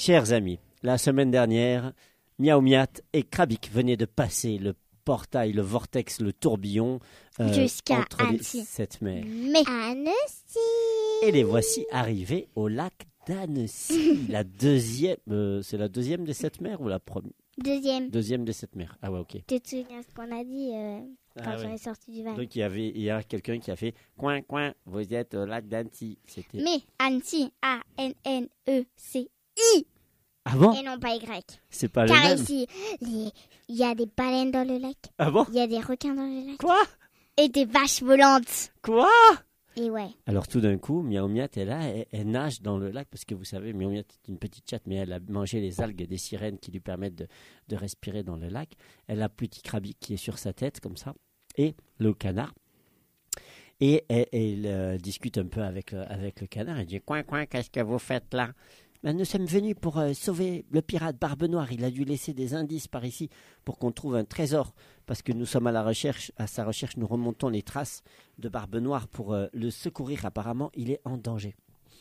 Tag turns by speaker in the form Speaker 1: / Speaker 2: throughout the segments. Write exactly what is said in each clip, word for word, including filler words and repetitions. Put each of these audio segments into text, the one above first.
Speaker 1: Chers amis, la semaine dernière, Miaou Miat et Krabik venaient de passer le portail, le vortex, le tourbillon euh,
Speaker 2: jusqu'à
Speaker 1: entre
Speaker 2: Annecy.
Speaker 1: les sept mers.
Speaker 2: Mais Annecy.
Speaker 1: Et les voici arrivés au lac d'Annecy. la deuxième, euh, c'est la deuxième des sept mers ou la première?
Speaker 2: Deuxième.
Speaker 1: Deuxième des sept mers. Ah ouais, ok.
Speaker 2: Tu te souviens ce qu'on a dit euh, quand
Speaker 1: Ah
Speaker 2: j'en
Speaker 1: ouais.
Speaker 2: ai sorti du van.
Speaker 1: Donc il y avait, il y a quelqu'un qui a fait coin coin. Vous êtes au lac d'Annecy. C'était.
Speaker 2: Mais Annecy, A N N E C I.
Speaker 1: Ah bon?
Speaker 2: Et non pas Y.
Speaker 1: C'est pas le
Speaker 2: Car
Speaker 1: même.
Speaker 2: ici, les- il y a des baleines dans le lac.
Speaker 1: Ah bon?
Speaker 2: Il y a des requins dans le lac.
Speaker 1: Quoi?
Speaker 2: Et des vaches volantes.
Speaker 1: Quoi?
Speaker 2: Et ouais.
Speaker 1: Alors tout d'un coup, Miaou Miat est là, elle, elle nage dans le lac parce que vous savez, Miaou Miat est une petite chatte, mais elle a mangé les algues des sirènes qui lui permettent de, de respirer dans le lac. Elle a petit Krabik qui est sur sa tête comme ça, et le canard. Et elle, elle, euh, discute un peu avec, euh, avec le canard. Elle dit coin coin, qu'est-ce que vous faites là? Ben, nous sommes venus pour euh, sauver le pirate Barbe Noire. Il a dû laisser des indices par ici pour qu'on trouve un trésor. Parce que nous sommes à la recherche, à sa recherche, nous remontons les traces de Barbe Noire pour euh, le secourir. Apparemment, il est en danger.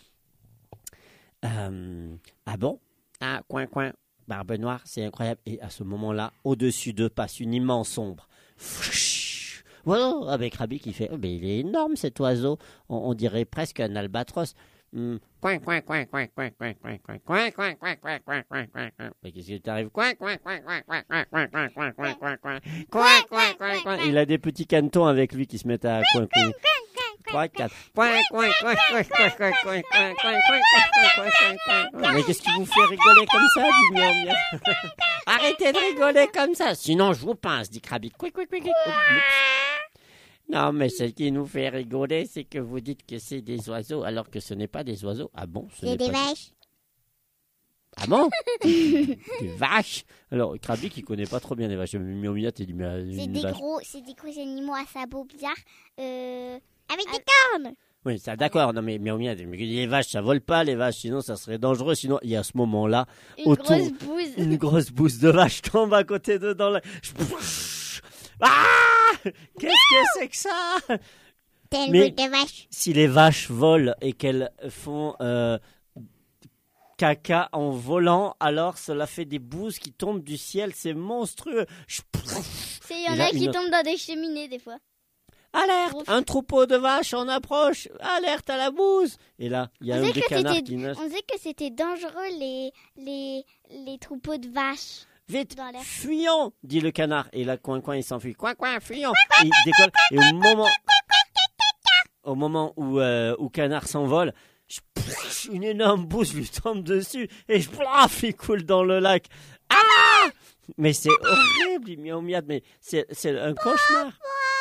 Speaker 1: Euh, ah bon? Ah, coin, coin, Barbe Noire, c'est incroyable. Et à ce moment-là, au-dessus d'eux passe une immense ombre. Voilà, avec Krabik qui fait, oh, mais il est énorme cet oiseau. On, on dirait presque un albatros. Hmm. Coin, coin, coin, coin, coin, coin, coin, coin, coin, coin, coin, coin, coin, coin, coin, coin. Mais qu'est-ce qui t'arrive? Coin, coin, coin, coin, coin, coin, coin, coin, coin, coin, coin, coin, coin, coin, coin, coin. Il a des petits canetons avec lui qui se mettent à coin, coin. Trois, quatre. Coin, coin, coin, coin, coin, coin, coin, coin, coin, coin, coin, coin, coin. Mais qu'est-ce qui vous fait rigoler comme ça, dit Miaou Miat? Arrêtez de rigoler comme ça, sinon je vous pince, dit Krabik. Couic, couic, couic, couic. Non, mais ce qui nous fait rigoler, c'est que vous dites que c'est des oiseaux, alors que ce n'est pas des oiseaux. Ah bon? Ce
Speaker 2: C'est
Speaker 1: n'est
Speaker 2: des
Speaker 1: pas...
Speaker 2: vaches.
Speaker 1: Ah bon? Des vaches? Alors, Krabik, il connaît pas trop bien les vaches. Miaou Miat, il dit, mais euh,
Speaker 2: C'est
Speaker 1: une
Speaker 2: des
Speaker 1: vache.
Speaker 2: gros, c'est des gros animaux à sabots bizarres. Euh, avec des cornes.
Speaker 1: Oui, ça, d'accord. Non, mais Miaou Miat, mais les vaches, ça vole pas, les vaches, sinon ça serait dangereux. Sinon, il y a à ce moment-là,
Speaker 2: Une
Speaker 1: autour,
Speaker 2: grosse bouse.
Speaker 1: une grosse bouse de vache tombe à côté d'eux dans la... Ah! Qu'est-ce que c'est que ça?
Speaker 2: T'as une
Speaker 1: Mais-
Speaker 2: boule de vache.
Speaker 1: Si les vaches volent et qu'elles font euh, caca en volant, alors cela fait des bouses qui tombent du ciel, c'est monstrueux.
Speaker 2: C'est il y en
Speaker 1: Et là,
Speaker 2: a qui
Speaker 1: une-
Speaker 2: tombent dans des cheminées des fois.
Speaker 1: Alerte,
Speaker 2: Ouf.
Speaker 1: un troupeau de vaches en approche, alerte à la bouse. Et là, il y a
Speaker 2: On
Speaker 1: un
Speaker 2: disait
Speaker 1: des
Speaker 2: que
Speaker 1: canards
Speaker 2: c'était-
Speaker 1: qui nage.
Speaker 2: On disait que c'était dangereux les les les troupeaux de vaches.
Speaker 1: Vite,
Speaker 2: dans l'air.
Speaker 1: fuyons, dit le canard. Et là, coin, coin, il s'enfuit. Coin, coin, fuyons. Et il décolle. Et au moment, au moment où, euh, où canard s'envole, une énorme bouse lui tombe dessus et plaf, il coule dans le lac. Ah! Mais c'est horrible, dit Miaou Miat, mais c'est, c'est un cauchemar.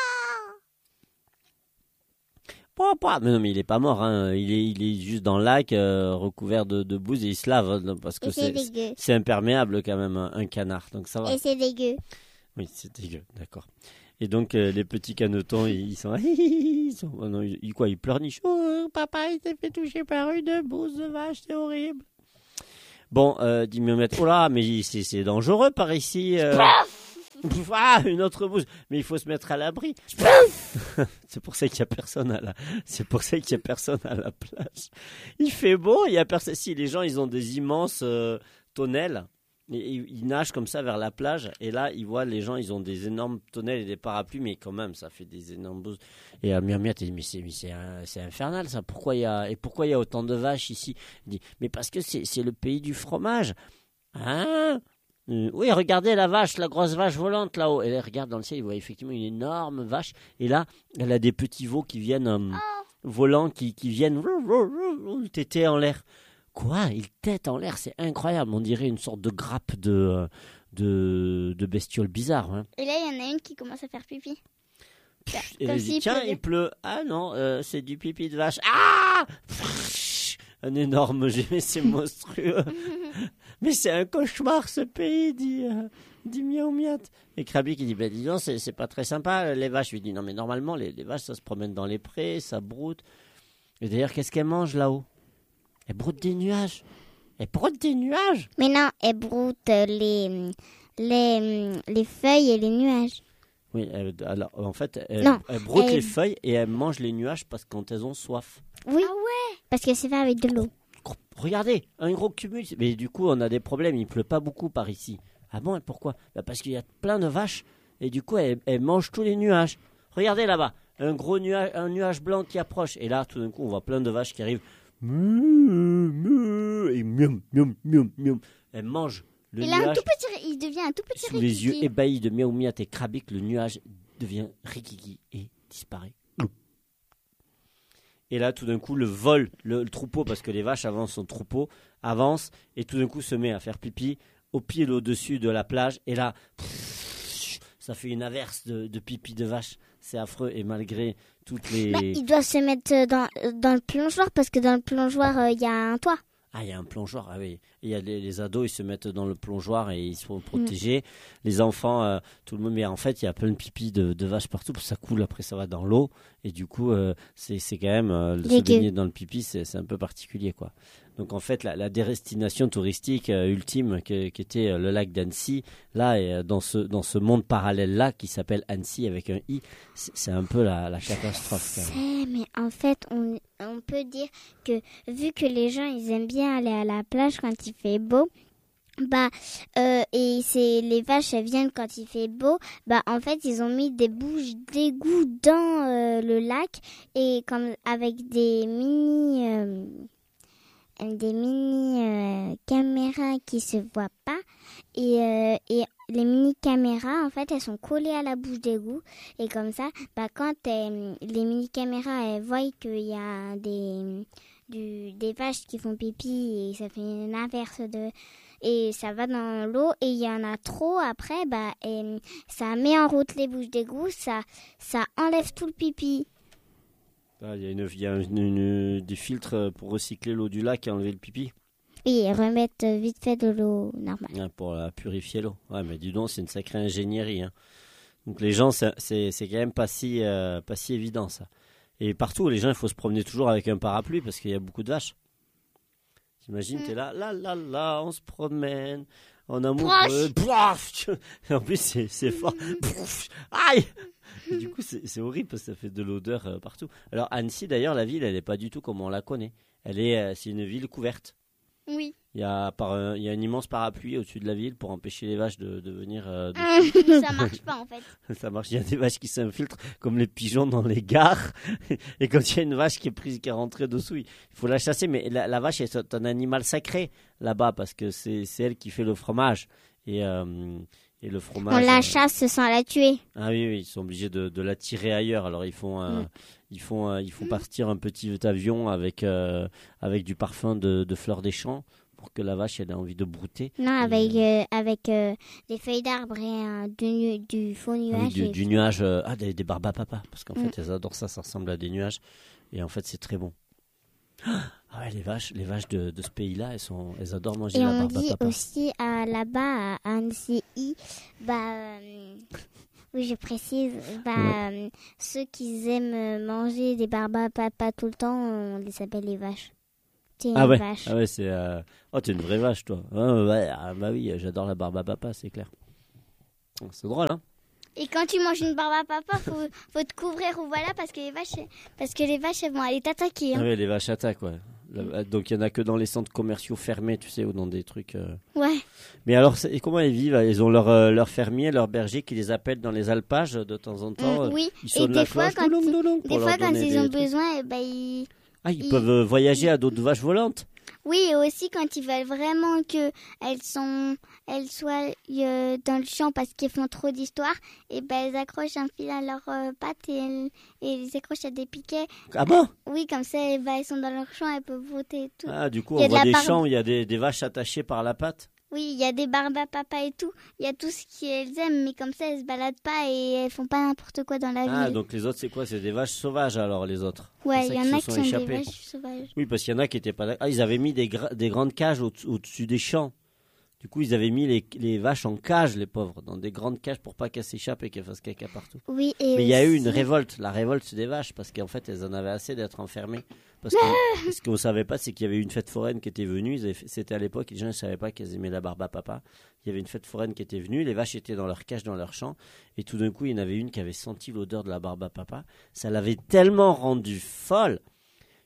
Speaker 1: Papa. Mais non, mais il est pas mort, hein. Il est, il est juste dans le lac, euh, recouvert de, de bouse et il se lave, hein, parce que
Speaker 2: Et c'est
Speaker 1: c'est,
Speaker 2: dégueu.
Speaker 1: c'est imperméable quand même, un, un canard. Donc ça va.
Speaker 2: Et c'est dégueu.
Speaker 1: Oui, c'est dégueu, d'accord. Et donc, euh, les petits canetons, ils sont... Ils sont oh non, ils, ils- quoi, ils pleurnichent. Oh, papa, il s'est fait toucher par une bouse de vache, c'est horrible. Bon, euh, dit Miaou Miat, oh là, mais c'est, c'est dangereux par ici. Euh... Ah, une autre bouse. Mais il faut se mettre à l'abri. C'est pour ça qu'il y a personne à la... C'est pour ça qu'il y a personne à la plage. Il fait beau, il y a personne... Si, les gens, ils ont des immenses euh, tonnelles. Et, et ils nagent comme ça vers la plage. Et là, ils voient les gens, ils ont des énormes tonnelles et des parapluies. Mais quand même, ça fait des énormes bouses. Et euh, Miaou Miat, il dit, mais c'est, mais c'est, un- c'est infernal, ça. Pourquoi il y a... Et pourquoi il y a autant de vaches ici? Il dit, mais parce que c'est, c'est le pays du fromage. Hein? Euh, oui, regardez la vache, la grosse vache volante là-haut. Et là, regarde dans le ciel, il voit effectivement une énorme vache. Et là, elle a des petits veaux qui viennent euh, volants, qui, qui viennent téter en l'air. Quoi? Ils têtent en l'air, c'est incroyable. On dirait une sorte de grappe de, euh, de, de bestioles bizarres. Hein.
Speaker 2: Et là, il y en a une qui commence à faire pipi.
Speaker 1: Et
Speaker 2: Comme
Speaker 1: elle dit,
Speaker 2: s'il
Speaker 1: tiens,
Speaker 2: pleuvait.
Speaker 1: il pleut. Ah non, euh, c'est du pipi de vache. Ah! Un énorme jet, mais c'est monstrueux. Mais c'est un cauchemar ce pays, dit, euh, dit Miaou Miat. Et Krabik, il dit, ben dis donc, c'est, c'est pas très sympa, les vaches. Je lui dis, non mais normalement, les, les vaches, ça se promène dans les prés, ça broute. Et d'ailleurs, qu'est-ce qu'elles mangent là-haut? Elles broutent des nuages. Elles broutent des nuages.
Speaker 2: Mais non, elle broute les les les feuilles et les nuages.
Speaker 1: Oui, elles- alors en fait, elles,
Speaker 2: Non,
Speaker 1: elles broutent
Speaker 2: elles-
Speaker 1: les feuilles et elles mangent les nuages parce que quand elles ont soif.
Speaker 2: Oui. Ah ouais. Parce que c'est fait avec de l'eau.
Speaker 1: regardez, un gros cumul. Mais du coup, on a des problèmes, il pleut pas beaucoup par ici. Ah bon, et pourquoi? Bah parce qu'il y a plein de vaches, et du coup, elles, elles mangent tous les nuages. Regardez là-bas, un gros nuage, un nuage blanc qui approche, et là, tout d'un coup, on voit plein de vaches qui arrivent. Et miam, miam, miam, miam. Elles mangent le
Speaker 2: il, a un
Speaker 1: nuage.
Speaker 2: tout petit, il devient un tout petit
Speaker 1: Sous les yeux
Speaker 2: rikiki.
Speaker 1: ébahis de miaou miat et krabic, le nuage devient rikiki et disparaît. Et là, tout d'un coup, le vol, le, le troupeau, parce que les vaches avancent son troupeau, avance et tout d'un coup se met à faire pipi au pied et au-dessus de la plage. Et là, pff, ça fait une averse de, de pipi de vache. C'est affreux. Et malgré toutes les...
Speaker 2: Bah, il doit se mettre dans, dans le plongeoir parce que dans le plongeoir, il euh, y a un toit.
Speaker 1: Ah, il y a un plongeoir, ah oui. Il y a les, les ados, ils se mettent dans le plongeoir et ils sont protégés. Mmh. Les enfants, euh, tout le monde, mais en fait, il y a plein de pipi de, de vaches partout, parce que ça coule, après ça va dans l'eau. Et du coup, euh, c'est, c'est quand même, euh, se baigner dans le pipi, c'est, c'est un peu particulier, quoi. Donc en fait, la, la destination touristique euh, ultime qui, qui était euh, le lac d'Annecy, là, et, euh, dans, ce, dans ce monde parallèle-là, qui s'appelle Annecy avec un I, c'est, c'est un peu la, la catastrophe.
Speaker 2: Je sais, mais en fait, on, on peut dire que vu que les gens, ils aiment bien aller à la plage quand il fait beau, bah, euh, et c'est les vaches, elles viennent quand il fait beau, bah, en fait, ils ont mis des bouches d'égout dans euh, le lac, et comme avec des mini... Euh, des mini euh, caméras qui se voient pas et, euh, et les mini caméras en fait elles sont collées à la bouche d'égout et comme ça bah quand euh, les mini caméras elles voient qu'il y a des du, des vaches qui font pipi et ça fait une averse de et ça va dans l'eau et il y en a trop après bah et, ça met en route les bouches d'égout, ça ça enlève tout le pipi.
Speaker 1: Ah, il y a, une, il y a une, une, des filtres pour recycler l'eau du lac et enlever le pipi.
Speaker 2: Oui, et remettre vite fait de l'eau normale.
Speaker 1: Ah, pour la purifier l'eau. Ouais, mais dis donc, c'est une sacrée ingénierie. Hein. Donc les gens, c'est, c'est, c'est quand même pas si, euh, pas si évident ça. Et partout, les gens, il faut se promener toujours avec un parapluie parce qu'il y a beaucoup de vaches. T'imagines, mmh. T'es là, là, là, là, on se promène. En amoureux. En plus, c'est, c'est fort. Aïe! Et du coup, c'est, c'est horrible parce que ça fait de l'odeur euh, partout. Alors, Annecy, d'ailleurs, la ville, elle n'est pas du tout comme on la connaît. Elle est, euh, c'est une ville couverte.
Speaker 2: Oui.
Speaker 1: Il y a, par, euh, il y a un immense parapluie au-dessus de la ville pour empêcher les vaches de, de venir. Euh,
Speaker 2: de... Ça marche pas, en fait.
Speaker 1: Ça marche. Il y a des vaches qui s'infiltrent comme les pigeons dans les gares. Et quand il y a une vache qui est prise, qui est rentrée dessous, il faut la chasser. Mais la, la vache est un animal sacré là-bas parce que c'est, c'est elle qui fait le fromage. Et. Euh, Et le fromage,
Speaker 2: on la
Speaker 1: euh...
Speaker 2: chasse sans la tuer.
Speaker 1: Ah oui, oui, ils sont obligés de, de la tirer ailleurs. Alors ils font, euh, mm. ils font, euh, ils font partir un petit avion avec, euh, avec du parfum de, de fleurs des champs pour que la vache elle ait envie de brouter.
Speaker 2: Non,
Speaker 1: et,
Speaker 2: avec,
Speaker 1: euh...
Speaker 2: euh, avec euh, des feuilles d'arbre et euh, du, du faux nuage.
Speaker 1: Oui, du,
Speaker 2: et
Speaker 1: du nuage, euh, ah des, des barbes à papa, parce qu'en mm. fait elles adorent ça, ça ressemble à des nuages. Et en fait c'est très bon. Ah ouais, les vaches, les vaches de, de ce pays-là, elles, sont, elles adorent manger
Speaker 2: et
Speaker 1: la barbe à papa.
Speaker 2: Et on dit aussi euh, là-bas à Annecy, bah, euh, oui je précise, bah, ouais. euh, ceux qui aiment manger des barbes à papa tout le temps, on les appelle les vaches. T'es
Speaker 1: ah
Speaker 2: une
Speaker 1: ouais,
Speaker 2: vache.
Speaker 1: Ah ouais, c'est, euh... oh t'es une vraie vache toi. Ah, ouais, ah, bah oui, j'adore la barbe à papa, c'est clair. C'est drôle, hein.
Speaker 2: Et quand tu manges une barbe à papa, faut, faut te couvrir ou voilà parce que les vaches, parce que les vaches elles vont aller t'attaquer. Hein.
Speaker 1: Ah ouais, les vaches attaquent, ouais. La, donc il y en a que dans les centres commerciaux fermés, tu sais, ou dans des trucs. Euh...
Speaker 2: Ouais.
Speaker 1: Mais alors, et comment elles vivent? Ils ont leur euh, leur fermier, leur berger qui les appelle dans les alpages de temps en temps.
Speaker 2: Mmh, oui.
Speaker 1: Ils
Speaker 2: et des fois, quand, doulong, doulong, des fois quand ils ont trucs. besoin, et ben ils.
Speaker 1: Ah, ils, ils peuvent voyager ils... à d'autres vaches volantes.
Speaker 2: Oui, et aussi quand ils veulent vraiment que elles sont, elles soient euh, dans le champ parce qu'ils font trop d'histoires, et ben elles accrochent un fil à leurs euh, pattes et elles, et elles accrochent à des piquets.
Speaker 1: Ah bon?
Speaker 2: Oui, comme ça, et ben, elles sont dans leur champ, elles peuvent voter et tout.
Speaker 1: Ah, du coup, on voit des barbe... champs où il y a des, des vaches attachées par la patte.
Speaker 2: Oui, il y a des barbes à papa et tout. Il y a tout ce qu'elles aiment, mais comme ça, elles se baladent pas et elles font pas n'importe quoi dans la ville.
Speaker 1: Ah, donc les autres, c'est quoi? C'est des vaches sauvages alors, les autres?
Speaker 2: Ouais, il y en a qui sont échappés. Des vaches sauvages.
Speaker 1: Oui, parce qu'il y en a qui étaient pas là. Ah, ils avaient mis des, gra- des grandes cages au- au-dessus des champs. Du coup, ils avaient mis les, les vaches en cage, les pauvres, dans des grandes cages pour pas qu'elles s'échappent et qu'elles fassent caca partout.
Speaker 2: Oui, et
Speaker 1: mais il y a eu une révolte, la révolte des vaches, parce qu'en fait, elles en avaient assez d'être enfermées. Parce que ce qu'on ne savait pas, c'est qu'il y avait une fête foraine qui était venue. Ils avaient fait, c'était à l'époque, les gens ne savaient pas qu'elles aimaient la barbe à papa. Il y avait une fête foraine qui était venue, les vaches étaient dans leur cage, dans leur champ, et tout d'un coup, il y en avait une qui avait senti l'odeur de la barbe à papa. Ça l'avait tellement rendue folle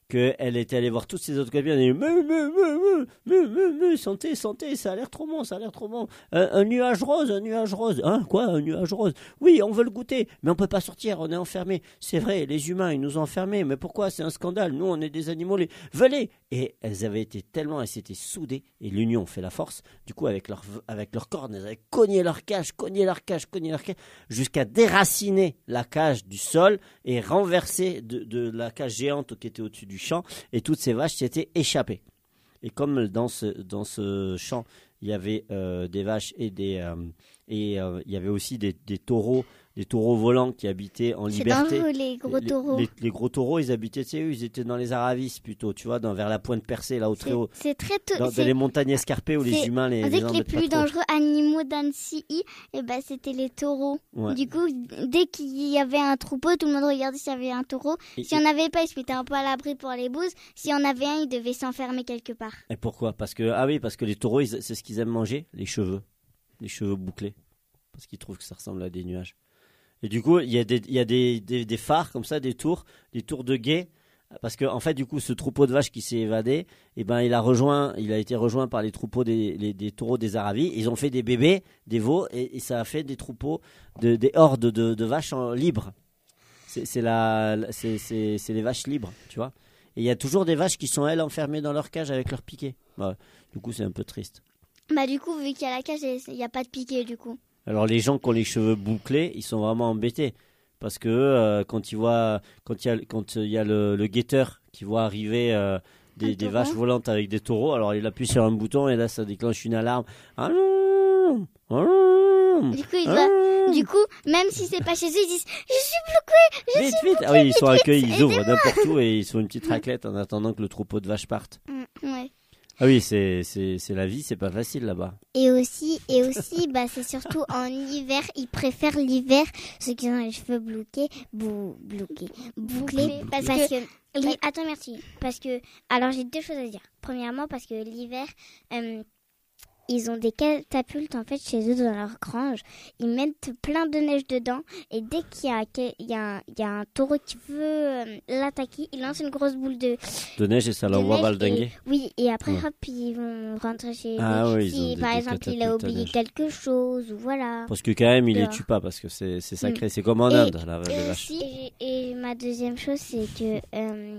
Speaker 1: qu'elle était allée voir toutes ses autres copines, elle dit mais, mais, mais, mais, mais, mais, santé, santé, ça a l'air trop bon, ça a l'air trop bon. Un, un nuage rose, un nuage rose. Hein, quoi, un nuage rose? Oui, on veut le goûter, mais on peut pas sortir, on est enfermés. C'est vrai, les humains, ils nous ont enfermés, mais pourquoi? C'est un scandale, nous, on est des animaux, les... venez. Et elles avaient été tellement, elles s'étaient soudées, et l'union fait la force. Du coup, avec leur, avec leur cornes, elles avaient cogné leur cage, cogné leur cage, cogné leur cage, jusqu'à déraciner la cage du sol et renverser de, de la cage géante qui était au-dessus du champ, et toutes ces vaches s'étaient échappées. Et comme dans ce, dans ce champ, il y avait euh, des vaches et des euh, et euh, il y avait aussi des, des taureaux, des taureaux volants qui habitaient en
Speaker 2: C'est
Speaker 1: liberté.
Speaker 2: dangereux, les gros taureaux.
Speaker 1: Les, les, les gros taureaux, ils habitaient, tu sais, ils étaient dans les Aravis plutôt, tu vois, dans, vers la pointe percée, là, au très haut.
Speaker 2: C'est très tôt.
Speaker 1: Dans, dans les montagnes escarpées où les humains les.
Speaker 2: On
Speaker 1: les
Speaker 2: dit que les plus dangereux animaux d'Annecy, eh ben, c'était les taureaux.
Speaker 1: Ouais.
Speaker 2: Du coup, dès qu'il y avait un troupeau, tout le monde regardait s'il y avait un taureau.
Speaker 1: Et,
Speaker 2: si on n'avait pas, ils se mettaient un peu à l'abri pour les bouses. Si on avait un, ils devaient s'enfermer quelque part.
Speaker 1: Et pourquoi? Parce que ah oui, parce que les taureaux, ils, c'est ce qu'ils aiment manger, les cheveux, les cheveux bouclés, parce qu'ils trouvent que ça ressemble à des nuages. Et du coup, il y a des, il y a des, des, des phares comme ça, des tours, des tours de guet, parce que en fait, du coup, ce troupeau de vaches qui s'est évadé, eh ben, il a rejoint, il a été rejoint par les troupeaux des, les, des taureaux des Aravis. Ils ont fait des bébés, des veaux, et, et ça a fait des troupeaux, de, des hordes de, de vaches en, libres. C'est, c'est la, c'est, c'est, c'est les vaches libres, tu vois. Et il y a toujours des vaches qui sont elles enfermées dans leur cage avec leurs piquets. Ouais. Du coup, c'est un peu triste.
Speaker 2: Bah du coup, vu qu'il y a la cage, il n'y a pas de piquet du coup.
Speaker 1: Alors les gens qui ont les cheveux bouclés, ils sont vraiment embêtés parce que euh, quand ils voient, quand il y a, quand il y a le, le guetteur qui voit arriver euh, des, des vaches volantes avec des taureaux, alors il appuie sur un bouton et là ça déclenche une alarme. Ah non, ah non,
Speaker 2: du coup, il
Speaker 1: ah
Speaker 2: doit, du coup, même si c'est pas chez eux, ils disent je suis bloqué, je
Speaker 1: vite,
Speaker 2: suis
Speaker 1: vite.
Speaker 2: bloqué.
Speaker 1: Ah oui, ils sont
Speaker 2: vite,
Speaker 1: accueillis,
Speaker 2: vite,
Speaker 1: ils ouvrent n'importe où et ils font une petite raclette en attendant que le troupeau de vaches parte.
Speaker 2: Mm, ouais.
Speaker 1: Ah oui, c'est, c'est, c'est la vie, c'est pas facile là-bas.
Speaker 2: Et aussi, et aussi, bah, c'est surtout en hiver, ils préfèrent l'hiver, ceux qui ont les cheveux bloqués, bou, bloqués, bouclés, parce, parce que, que li- attends, merci, parce que, alors j'ai deux choses à dire. Premièrement, parce que l'hiver, euh, ils ont des catapultes en fait chez eux dans leur grange. Ils mettent plein de neige dedans et dès qu'il y a, il y a, un, il y a un taureau qui veut euh, l'attaquer, il lance une grosse boule de,
Speaker 1: de neige et ça
Speaker 2: de
Speaker 1: l'envoie
Speaker 2: neige
Speaker 1: valdinguer.
Speaker 2: Et, oui, et après
Speaker 1: ouais.
Speaker 2: hop, ils vont rentrer chez
Speaker 1: ah,
Speaker 2: eux.
Speaker 1: Oui,
Speaker 2: si
Speaker 1: des,
Speaker 2: par
Speaker 1: des
Speaker 2: exemple il a oublié quelque chose ou voilà.
Speaker 1: Parce que quand même il
Speaker 2: Dehors.
Speaker 1: les tue pas parce que c'est, c'est sacré,
Speaker 2: Mm.
Speaker 1: c'est comme en
Speaker 2: et,
Speaker 1: Inde la,
Speaker 2: et
Speaker 1: les vaches.
Speaker 2: aussi, et, et ma deuxième chose c'est que euh,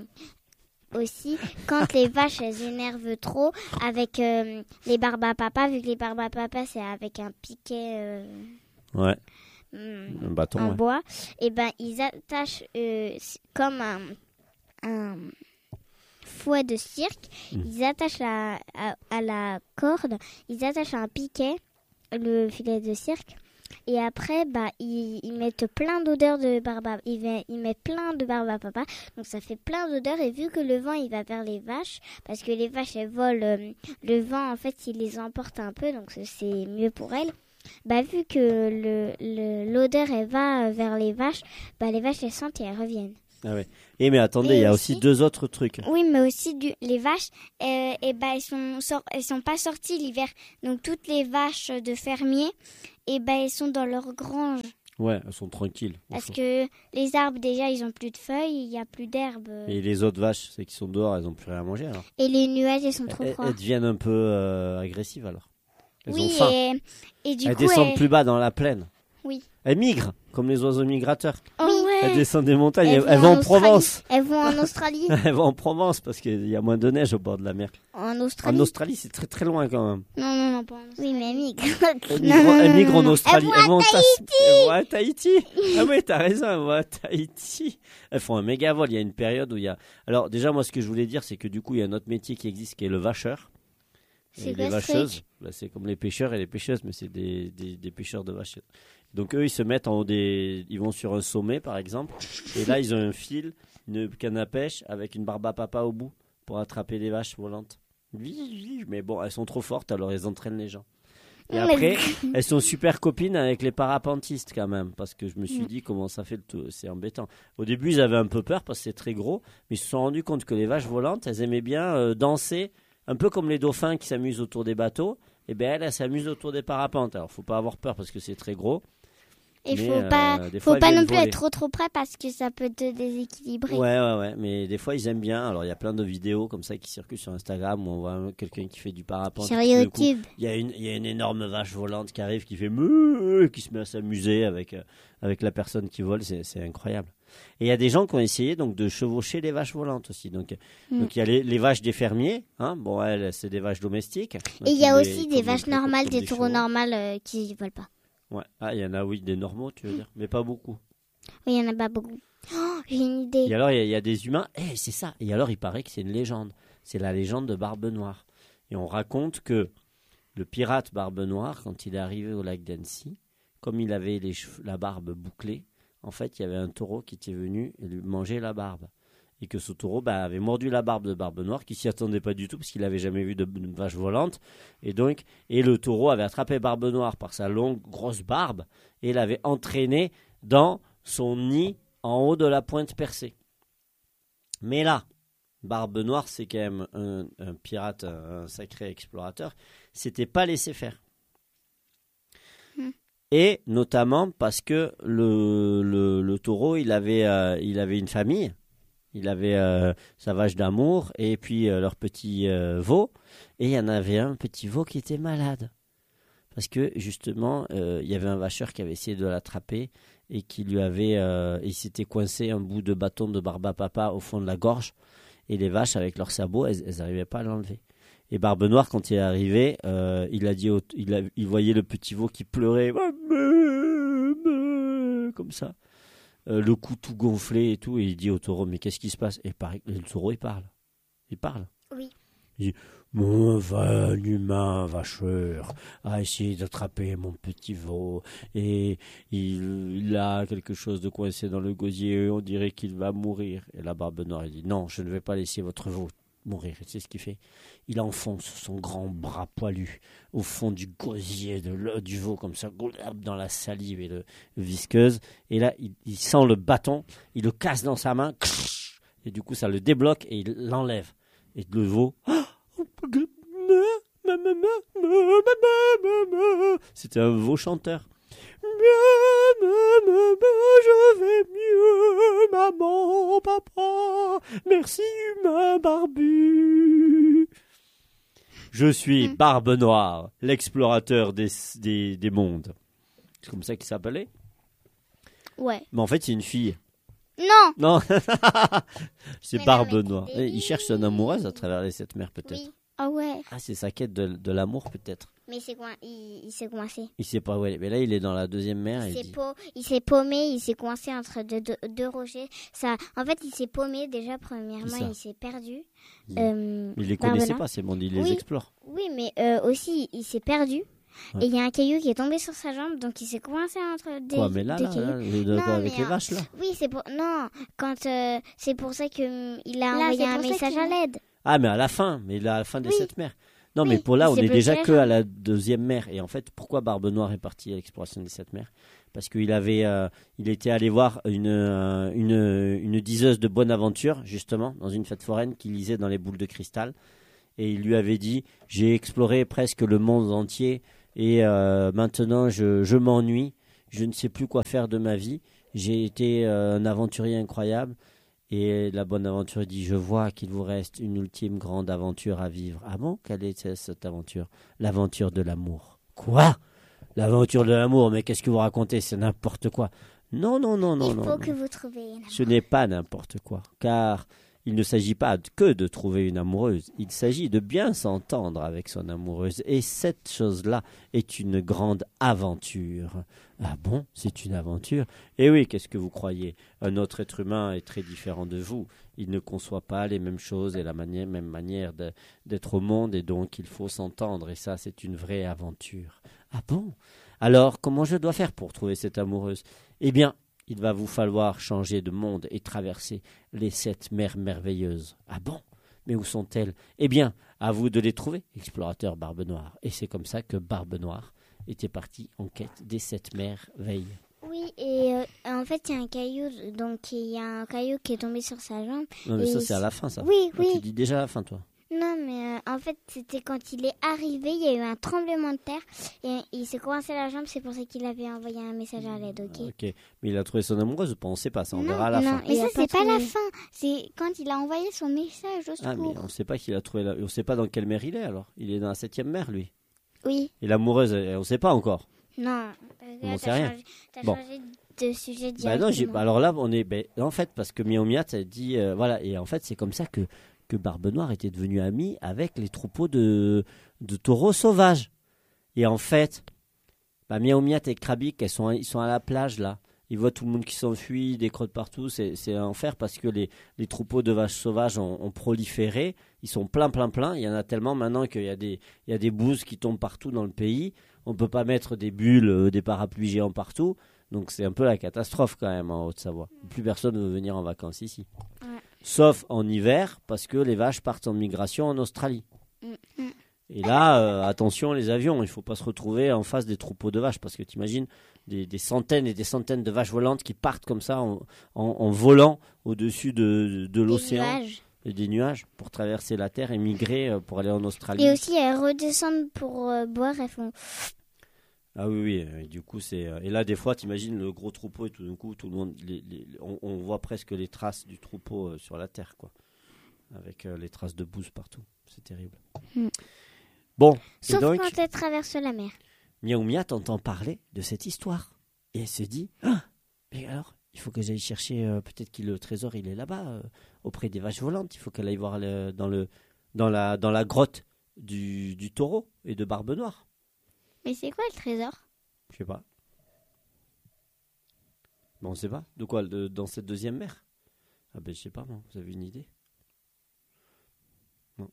Speaker 2: aussi, quand les vaches elles énervent trop avec euh, les barbes à papa, vu que les barbes à papa c'est avec un piquet euh,
Speaker 1: ouais.
Speaker 2: mm,
Speaker 1: un bâton
Speaker 2: en
Speaker 1: ouais.
Speaker 2: bois, et ben ils attachent euh, comme un, un fouet de cirque, mm. ils attachent la, à, à la corde, ils attachent un piquet, le filet de cirque. Et après, bah, ils, ils mettent plein d'odeurs de barbe à, ils, ils mettent plein de barbe à papa. Donc, ça fait plein d'odeurs. Et vu que le vent, il va vers les vaches, parce que les vaches, elles volent, euh, le vent, en fait, il les emporte un peu. Donc, c'est mieux pour elles. Bah, vu que le, le, l'odeur, elle va vers les vaches, bah, les vaches, elles sentent et elles reviennent.
Speaker 1: Ah ouais. Et mais attendez, il y a aussi, aussi deux autres trucs.
Speaker 2: Oui, mais aussi du, les vaches, euh, et ben elles sont sor- elles sont pas sorties l'hiver. Donc toutes les vaches de fermiers, et ben elles sont dans leur grange.
Speaker 1: Ouais, elles sont tranquilles.
Speaker 2: Parce que les arbres déjà, ils ont plus de feuilles, il y a plus d'herbe.
Speaker 1: Et les autres vaches, c'est qui sont dehors, elles ont plus rien à manger alors.
Speaker 2: Et les nuages, elles sont trop froides.
Speaker 1: Elles deviennent un peu euh, agressives alors. Elles
Speaker 2: oui,
Speaker 1: ont faim.
Speaker 2: Et, et du
Speaker 1: elles
Speaker 2: coup,
Speaker 1: descendent
Speaker 2: elles...
Speaker 1: plus bas dans la plaine.
Speaker 2: Oui.
Speaker 1: Elles migrent, comme les oiseaux migrateurs.
Speaker 2: Oh, oui.
Speaker 1: Elles descendent des montagnes, elles,
Speaker 2: elles,
Speaker 1: elles vont en, en Provence.
Speaker 2: Elles vont en Australie.
Speaker 1: Elles vont en Provence parce qu'il y a moins de neige au bord de la mer.
Speaker 2: En Australie.
Speaker 1: En Australie, c'est très très loin quand même.
Speaker 2: Non, non, non, pas en Australie. Oui, mais elles migrent.
Speaker 1: Elles migrent, non, elles migrent en Australie.
Speaker 2: Elles vont à Tahiti.
Speaker 1: Elles vont à Tahiti. Ah oui, t'as raison, elles vont à Tahiti. Elles font un méga vol. Il y a une période où il y a... Alors déjà, moi, ce que je voulais dire, c'est que du coup, il y a un autre métier qui existe qui est le vacheur.
Speaker 2: C'est
Speaker 1: et
Speaker 2: quoi,
Speaker 1: les vacheuses, bah, c'est comme les pêcheurs et les pêcheuses, mais c'est des, des, des pêcheurs de vaches. Donc eux, ils se mettent en haut des... Ils vont sur un sommet, par exemple, et là, ils ont un fil, une canne à pêche avec une barbe à papa au bout pour attraper les vaches volantes. Mais bon, elles sont trop fortes, alors elles entraînent les gens. Et après, elles sont super copines avec les parapentistes quand même, parce que je me suis dit comment ça fait le tout, c'est embêtant. Au début, ils avaient un peu peur parce que c'est très gros, mais ils se sont rendus compte que les vaches volantes, elles aimaient bien euh, danser, un peu comme les dauphins qui s'amusent autour des bateaux. Et bien elles, elles s'amusent autour des parapentes. Alors, faut pas avoir peur parce que c'est très gros.
Speaker 2: Et
Speaker 1: Mais,
Speaker 2: faut
Speaker 1: euh,
Speaker 2: pas,
Speaker 1: des
Speaker 2: faut
Speaker 1: fois, ils
Speaker 2: pas
Speaker 1: viennent
Speaker 2: non plus
Speaker 1: voler.
Speaker 2: être trop trop près parce que ça peut te déséquilibrer.
Speaker 1: Ouais, ouais, ouais, mais des fois ils aiment bien. Alors il y a plein de vidéos comme ça qui circulent sur Instagram où on voit quelqu'un qui fait du parapente.
Speaker 2: Sur
Speaker 1: et tout d'un coup,
Speaker 2: YouTube.
Speaker 1: Il y a une, il y a une énorme vache volante qui arrive, qui fait meuh, qui se met à s'amuser avec, euh, avec la personne qui vole. C'est, c'est incroyable. Et il y a des gens qui ont essayé donc de chevaucher les vaches volantes aussi. Donc,
Speaker 2: Mm.
Speaker 1: donc il y a les, les vaches des fermiers. Hein. Bon, elles, c'est des vaches domestiques. Donc,
Speaker 2: Et il y a
Speaker 1: ils les-
Speaker 2: aussi
Speaker 1: ils
Speaker 2: des
Speaker 1: comme-
Speaker 2: vaches
Speaker 1: comme-
Speaker 2: normales,
Speaker 1: comme
Speaker 2: des
Speaker 1: des
Speaker 2: taureaux
Speaker 1: chevaux.
Speaker 2: normales euh, qui volent pas.
Speaker 1: Ouais. Ah, il y en a, oui, des normaux, tu veux dire, mais pas beaucoup.
Speaker 2: Oui, il y en a pas beaucoup. Oh, j'ai une idée.
Speaker 1: Et alors, il y, a- il y a des humains, eh, c'est ça. Et alors, il paraît que c'est une légende. C'est la légende de Barbe Noire. Et on raconte que le pirate Barbe Noire, quand il est arrivé au lac d'Annecy, comme il avait les cheveux, la barbe bouclée, en fait, il y avait un taureau qui était venu et lui manger la barbe. Et que ce taureau bah, avait mordu la barbe de Barbe Noire, qui s'y attendait pas du tout, parce qu'il n'avait jamais vu de, de vache volante. Et donc, et le taureau avait attrapé Barbe Noire par sa longue, grosse barbe, et l'avait entraîné dans son nid en haut de la pointe percée. Mais là, Barbe Noire, c'est quand même un, un pirate, un sacré explorateur, s'était pas laissé faire.
Speaker 2: Hmm.
Speaker 1: Et notamment parce que le, le, le taureau, il avait, euh, il avait une famille, il avait euh, sa vache d'amour et puis euh, leur petit euh, veau, et il y en avait un petit veau qui était malade. Parce que justement, euh, il y avait un vacheur qui avait essayé de l'attraper et qui lui avait, euh, il s'était coincé un bout de bâton de barbe à papa au fond de la gorge. Et les vaches, avec leurs sabots, elles n'arrivaient pas à l'enlever. Et Barbe Noire, quand il est arrivé, euh, il a dit, au, il, a, il voyait le petit veau qui pleurait, comme ça, euh, le cou tout gonflé et tout. Et il dit au taureau, mais qu'est-ce qui se passe? Et pareil, le taureau, il parle. Il parle.
Speaker 2: Oui.
Speaker 1: Il dit, mon vain humain vacheur a essayé d'attraper mon petit veau et il, il a quelque chose de coincé dans le gosier et on dirait qu'il va mourir. Et la Barbe Noire, il dit, non, je ne vais pas laisser votre veau mourir. Et c'est ce qu'il fait. Il enfonce son grand bras poilu au fond du gosier de le, du veau, comme ça, dans la salive et le, le visqueuse. Et là, il, il sent le bâton, il le casse dans sa main, et du coup, ça le débloque et il l'enlève. Et le veau, c'était un veau chanteur. Je vais mieux, maman, papa, merci humain barbu. Je suis Barbe Noire, l'explorateur des, des, des mondes. C'est comme ça qu'il s'appelait?
Speaker 2: Ouais.
Speaker 1: Mais en fait, c'est une fille.
Speaker 2: Non.
Speaker 1: Non, c'est
Speaker 2: Mais
Speaker 1: Barbe
Speaker 2: non, mais
Speaker 1: Noire.
Speaker 2: c'est des
Speaker 1: Il cherche son amoureuse à travers les sept mers, peut-être.
Speaker 2: Oui. Ah ouais.
Speaker 1: Ah, c'est sa quête de, de l'amour, peut-être.
Speaker 2: Mais c'est quoi il, il s'est coincé.
Speaker 1: Il sait pas où elle est. Mais là, il est dans la deuxième mer. et
Speaker 2: Il
Speaker 1: il
Speaker 2: s'est,
Speaker 1: dit-
Speaker 2: pau- il s'est paumé, il s'est coincé entre deux, deux, deux rochers. Ça, en fait, il s'est paumé déjà, premièrement,
Speaker 1: C'est ça.
Speaker 2: il s'est perdu.
Speaker 1: Il-
Speaker 2: Euh,
Speaker 1: Il les
Speaker 2: Barbe
Speaker 1: connaissait
Speaker 2: Noire.
Speaker 1: pas, ces mondes. Il les
Speaker 2: Oui.
Speaker 1: explore.
Speaker 2: Oui, mais euh, aussi, il s'est perdu.
Speaker 1: Ouais.
Speaker 2: Et il y a un caillou qui est tombé sur sa jambe, donc il s'est coincé entre des,
Speaker 1: Quoi, mais là,
Speaker 2: des
Speaker 1: là,
Speaker 2: cailloux.
Speaker 1: là, le-
Speaker 2: Non,
Speaker 1: avec
Speaker 2: mais,
Speaker 1: les
Speaker 2: euh,
Speaker 1: vaches, là.
Speaker 2: Oui, c'est pour... Non, quand euh, c'est pour ça qu'il a
Speaker 3: Là,
Speaker 2: envoyé
Speaker 3: c'est
Speaker 2: un
Speaker 3: pour ça
Speaker 2: message
Speaker 3: qu'il-
Speaker 2: à l'aide.
Speaker 1: Ah, mais à la fin. Mais là, à la fin des
Speaker 2: Oui.
Speaker 1: sept mers. Non,
Speaker 2: Oui,
Speaker 1: mais pour là,
Speaker 2: il
Speaker 1: on
Speaker 2: s'est
Speaker 1: est
Speaker 2: bloqué
Speaker 1: déjà
Speaker 2: la
Speaker 1: que à
Speaker 2: jambe.
Speaker 1: la deuxième mer. Et en fait, pourquoi Barbe Noire est parti à l'exploration des sept mers? Parce qu'il avait, euh, il était allé voir une, euh, une, une diseuse de bonne aventure, justement, dans une fête foraine qui lisait dans les boules de cristal. Et il lui avait dit, j'ai exploré presque le monde entier et euh, maintenant je, je m'ennuie, je ne sais plus quoi faire de ma vie. J'ai été euh, un aventurier incroyable. Et la bonne aventure dit, je vois qu'il vous reste une ultime grande aventure à vivre. Ah bon? Quelle est cette aventure? L'aventure de l'amour. Quoi? L'aventure de l'amour? Mais qu'est-ce que vous racontez? C'est n'importe quoi. Non, non, non, non,
Speaker 2: il
Speaker 1: non.
Speaker 2: faut
Speaker 1: non.
Speaker 2: que vous trouviez une
Speaker 1: Ce n'est pas n'importe quoi, car il ne s'agit pas que de trouver une amoureuse, il s'agit de bien s'entendre avec son amoureuse, et cette chose-là est une grande aventure. Ah bon, c'est une aventure? Eh oui, qu'est-ce que vous croyez? Un autre être humain est très différent de vous, il ne conçoit pas les mêmes choses et la manière, même manière de- d'être au monde, et donc il faut s'entendre, et ça c'est une vraie aventure. Ah bon? Alors, comment je dois faire pour trouver cette amoureuse? Eh bien, il va vous falloir changer de monde et traverser les sept mers merveilleuses. Ah bon? Mais où sont-elles? Eh bien, à vous de les trouver, explorateur Barbe Noire. Et c'est comme ça que Barbe Noire était parti en quête des sept merveilles.
Speaker 2: Oui, et euh, en fait, il y a un caillou, donc il y a un caillou qui est tombé sur sa jambe.
Speaker 1: Non, mais
Speaker 2: Et
Speaker 1: ça,
Speaker 2: il-
Speaker 1: c'est à la fin, ça.
Speaker 2: Oui,
Speaker 1: Ah,
Speaker 2: oui.
Speaker 1: Tu dis déjà à la fin, toi.
Speaker 2: Non, mais euh, en fait, c'était quand il est arrivé, il y a eu un tremblement de terre et il s'est coincé la jambe, c'est pour ça qu'il avait envoyé un message à l'aide, ok?
Speaker 1: Ok, mais il a trouvé son amoureuse, on ne sait pas, ça on
Speaker 2: Non,
Speaker 1: verra à la
Speaker 2: non,
Speaker 1: fin.
Speaker 2: mais
Speaker 3: Il
Speaker 2: ça,
Speaker 3: a
Speaker 2: c'est
Speaker 3: pas
Speaker 2: pas la
Speaker 3: trouvé.
Speaker 2: fin, c'est quand il a envoyé son message au
Speaker 1: Ah, mais
Speaker 2: secours.
Speaker 1: on ne sait pas qu'il a trouvé, la... on ne sait pas dans quelle mer il est alors. Il est dans la septième mer, lui.
Speaker 2: Oui,
Speaker 1: Et l'amoureuse, elle, on ne sait pas encore.
Speaker 2: non, parce que
Speaker 1: On
Speaker 2: là,
Speaker 1: sait
Speaker 2: t'as
Speaker 1: rien.
Speaker 2: changé, t'as
Speaker 1: Bon.
Speaker 2: changé de sujet
Speaker 1: Bah
Speaker 2: directement.
Speaker 1: non, j'ai... alors là, on est, ben, en fait, parce que Miao Miat a dit, euh, voilà, et en fait, c'est comme ça que que Barbe Noire était devenu ami avec les troupeaux de de taureaux sauvages. Et en fait, bah, Miao Miat et Krabik, elles sont, ils sont à la plage là. Ils voient tout le monde qui s'enfuit, des crottes partout. C'est, c'est un enfer parce que les, les troupeaux de vaches sauvages ont, ont proliféré. Ils sont plein, plein, plein. Il y en a tellement maintenant qu'il y a des, il y a des bouses qui tombent partout dans le pays. On ne peut pas mettre des bulles, euh, des parapluies géants partout. Donc c'est un peu la catastrophe quand même en Haute-Savoie. Plus personne ne veut venir en vacances ici.
Speaker 2: Ouais.
Speaker 1: Sauf en hiver parce que les vaches partent en migration en Australie.
Speaker 2: Mm.
Speaker 1: Et là, euh, attention les avions, il ne faut pas se retrouver en face des troupeaux de vaches parce que tu imagines des, des centaines et des centaines de vaches volantes qui partent comme ça en, en, en volant au-dessus de, de, de
Speaker 2: Des
Speaker 1: l'océan
Speaker 2: nuages.
Speaker 1: et des nuages pour traverser la terre et migrer euh, pour aller en Australie.
Speaker 2: Et aussi, elles redescendent pour euh, boire, elles font...
Speaker 1: Ah oui, oui, euh, et du coup, c'est. euh, Et là, des fois, tu imagines le gros troupeau et tout d'un coup, tout le monde. Les, les- on, on voit presque les traces du troupeau euh, sur la terre, quoi. Avec euh, les traces de bouse partout. C'est terrible.
Speaker 2: Hmm.
Speaker 1: Bon,
Speaker 2: Sauf
Speaker 1: et donc,
Speaker 2: quand elles traversent la mer.
Speaker 1: Miaou Miat entend parler de cette histoire. Et elle se dit ah, mais alors, il faut que j'aille chercher. euh, peut-être que le trésor, il est là-bas, euh, auprès des vaches volantes. Il faut qu'elle aille voir le- dans, le, dans, la, dans la grotte du, du taureau et de Barbe Noire.
Speaker 2: Mais c'est quoi le trésor?
Speaker 1: Je sais pas. Bon, on sait pas. De quoi de- dans cette deuxième mer? Ah ben je sais pas moi. Vous avez une idée? Non.